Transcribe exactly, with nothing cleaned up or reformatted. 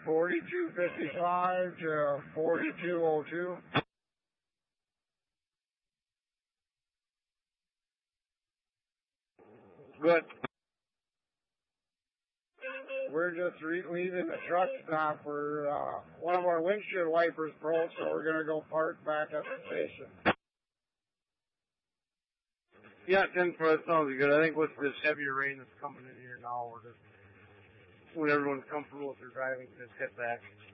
forty-two fifty-five to forty-two oh two. Good. We're just re- leaving the truck stop for uh, one of our windshield wipers broke, so we're going to go park back at the station. Yeah, ten for that sounds good. I think with this heavier rain that's coming in here now, we're just, when everyone's comfortable with their driving, just hit back.